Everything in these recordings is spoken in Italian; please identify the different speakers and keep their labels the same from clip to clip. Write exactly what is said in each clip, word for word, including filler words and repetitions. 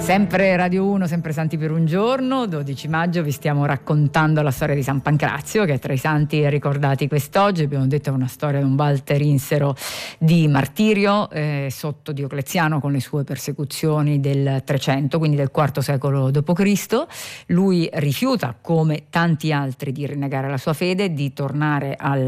Speaker 1: Sempre Radio uno, sempre Santi per un giorno, dodici maggio vi stiamo raccontando la storia di San Pancrazio, che è tra i santi ricordati quest'oggi. Abbiamo detto è una storia di un Walter Insero di martirio eh, sotto Diocleziano, con le sue persecuzioni del trecento, quindi del quarto secolo dopo Cristo. Lui rifiuta, come tanti altri, di rinnegare la sua fede, di tornare al,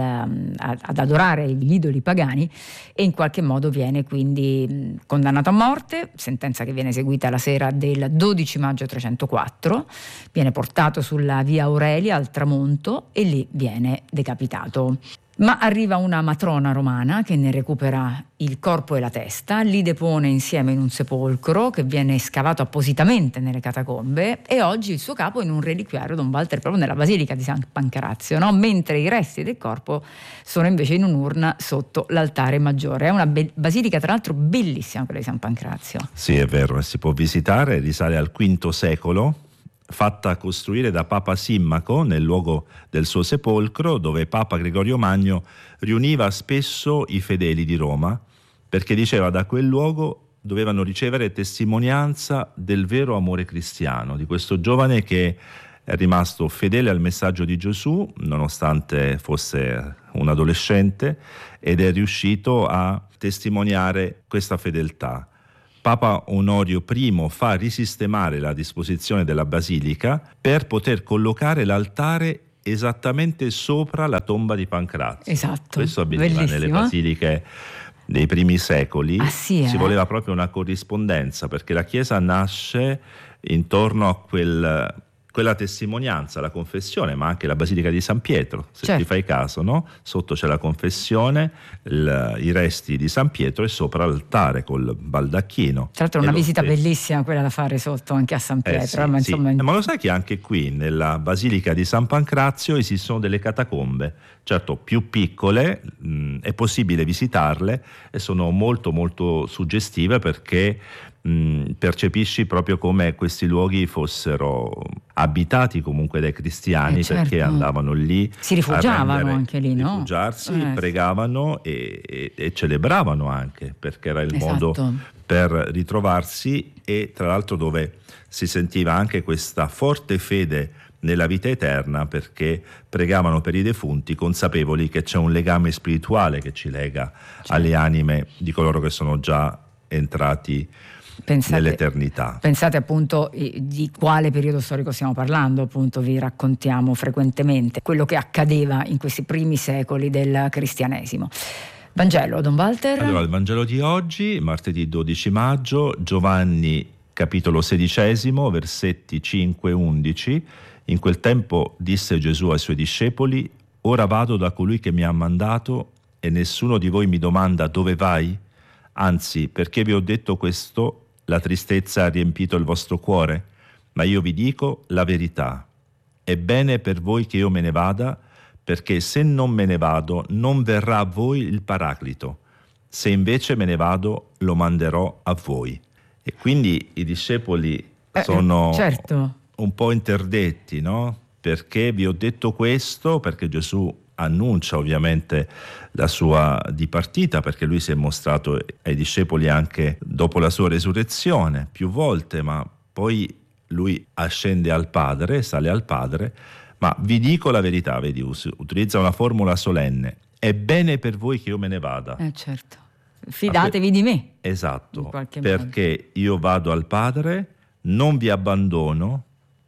Speaker 1: ad adorare gli idoli pagani, e in qualche modo viene quindi condannato a morte, sentenza che viene eseguita la sera del dodici maggio trecentoquattro. Viene portato sulla via Aurelia al tramonto e lì viene decapitato. Ma arriva una matrona romana che ne recupera il corpo e la testa, li depone insieme in un sepolcro che viene scavato appositamente nelle catacombe, e oggi il suo capo è in un reliquiario Don Walter proprio nella basilica di San Pancrazio, no? Mentre i resti del corpo sono invece in un'urna sotto l'altare maggiore. È una be- basilica tra l'altro bellissima, quella di San Pancrazio.
Speaker 2: Sì, è vero, si può visitare, risale al quinto secolo, fatta costruire da Papa Simmaco nel luogo del suo sepolcro, dove Papa Gregorio Magno riuniva spesso i fedeli di Roma, perché diceva da quel luogo dovevano ricevere testimonianza del vero amore cristiano, di questo giovane che è rimasto fedele al messaggio di Gesù nonostante fosse un adolescente, ed è riuscito a testimoniare questa fedeltà. Papa Onorio I fa risistemare la disposizione della basilica per poter collocare l'altare esattamente sopra la tomba di Pancrazio.
Speaker 1: Esatto.
Speaker 2: Questo avveniva
Speaker 1: Bellissimo.
Speaker 2: nelle basiliche dei primi secoli.
Speaker 1: Ah, sì,
Speaker 2: si
Speaker 1: eh?
Speaker 2: voleva proprio una corrispondenza, perché la Chiesa nasce intorno a quel quella testimonianza, la confessione, ma anche la Basilica di San Pietro, se
Speaker 1: certo.
Speaker 2: ti fai caso, no? Sotto c'è la confessione, il, i resti di San Pietro, e sopra l'altare col baldacchino.
Speaker 1: Tra l'altro è una visita
Speaker 2: stesso.
Speaker 1: bellissima quella da fare sotto anche a San Pietro.
Speaker 2: Eh sì,
Speaker 1: ma,
Speaker 2: sì.
Speaker 1: insomma...
Speaker 2: ma lo sai che anche qui nella Basilica di San Pancrazio esistono delle catacombe, certo più piccole, mh, è possibile visitarle e sono molto molto suggestive, perché mh, percepisci proprio come questi luoghi fossero abitati comunque dai cristiani,
Speaker 1: eh certo.
Speaker 2: perché andavano lì,
Speaker 1: si rifugiavano
Speaker 2: rendere,
Speaker 1: anche lì, no?
Speaker 2: rifugiarsi,
Speaker 1: Eh.
Speaker 2: pregavano e, e, e celebravano anche, perché era il
Speaker 1: Esatto.
Speaker 2: modo per ritrovarsi, e tra l'altro dove si sentiva anche questa forte fede nella vita eterna, perché pregavano per i defunti consapevoli che c'è un legame spirituale che ci lega certo. alle anime di coloro che sono già entrati Pensate, nell'eternità.
Speaker 1: Pensate appunto di quale periodo storico stiamo parlando, appunto vi raccontiamo frequentemente quello che accadeva in questi primi secoli del cristianesimo. Vangelo, Don Walter?
Speaker 2: Allora, il Vangelo di oggi, martedì dodici maggio, Giovanni capitolo sedicesimo, versetti cinque e undici. In quel tempo disse Gesù ai suoi discepoli: ora vado da colui che mi ha mandato, e nessuno di voi mi domanda dove vai? Anzi, perché vi ho detto questo, la tristezza ha riempito il vostro cuore, ma io vi dico la verità. È bene per voi che io me ne vada, perché se non me ne vado non verrà a voi il Paraclito. Se invece me ne vado lo manderò a voi. E quindi i discepoli
Speaker 1: eh,
Speaker 2: sono
Speaker 1: certo.
Speaker 2: un po' interdetti, no? Perché vi ho detto questo, perché Gesù annuncia ovviamente la sua dipartita, perché lui si è mostrato ai discepoli anche dopo la sua resurrezione più volte, ma poi lui ascende al Padre, sale al Padre. Ma vi dico la verità, vedi, utilizza una formula solenne: è bene per voi che io me ne vada.
Speaker 1: Eh certo, fidatevi di me.
Speaker 2: Esatto, perché io vado al Padre, non vi abbandono,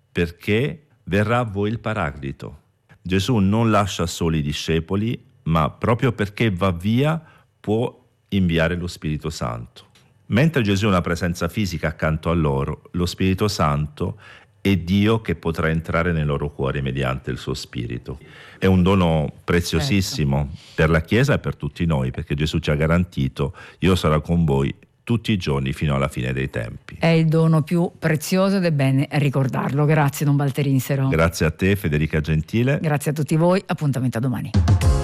Speaker 2: perché verrà a voi il Paraclito. Gesù non lascia soli i discepoli, ma proprio perché va via può inviare lo Spirito Santo. Mentre Gesù è una presenza fisica accanto a loro, lo Spirito Santo è Dio che potrà entrare nei loro cuori mediante il suo Spirito. È un dono preziosissimo certo. per la Chiesa e per tutti noi, perché Gesù ci ha garantito: io sarò con voi tutti i giorni fino alla fine dei tempi.
Speaker 1: È il dono più prezioso ed è bene ricordarlo. Grazie Don Walter Insero.
Speaker 2: Grazie a te Federica Gentile.
Speaker 1: Grazie a tutti voi, appuntamento a domani.